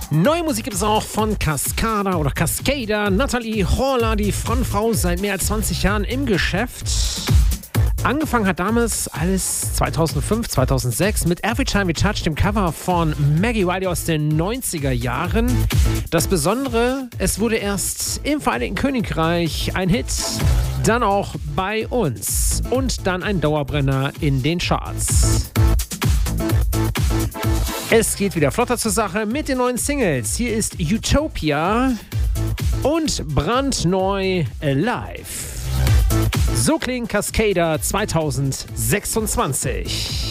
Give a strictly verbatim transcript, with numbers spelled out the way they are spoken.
Neue Musik gibt es auch von Cascada oder Cascada. Natalie Horler, die Frontfrau, seit mehr als zwanzig Jahren im Geschäft. Angefangen hat damals alles zweitausendfünf, zweitausendsechs mit Every Time We Touch, dem Cover von Maggie Wiley aus den neunziger Jahren. Das Besondere, es wurde erst im Vereinigten Königreich ein Hit, dann auch bei uns und dann ein Dauerbrenner in den Charts. Es geht wieder flotter zur Sache mit den neuen Singles. Hier ist Utopia und brandneu Alive. So klingt Cascada zweitausendsechsundzwanzig.